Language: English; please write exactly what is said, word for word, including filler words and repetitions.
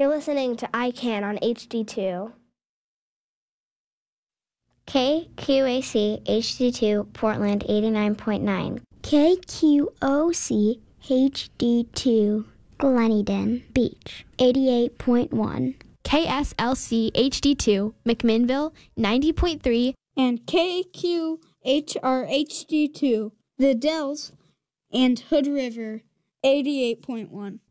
You're listening to I Can on H D two. K Q A C H D two Portland eighty-nine point nine. K Q O C H D two Gleneden Beach eighty-eight point one. K S L C H D two McMinnville ninety point three. And K Q H R H D two The Dells and Hood River eighty-eight point one.